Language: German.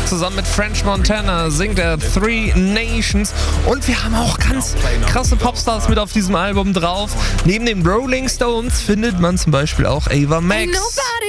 Zusammen mit French Montana singt er Three Nations. Und wir haben auch ganz krasse Popstars mit auf diesem Album drauf. Neben den Rolling Stones findet man zum Beispiel auch Ava Max.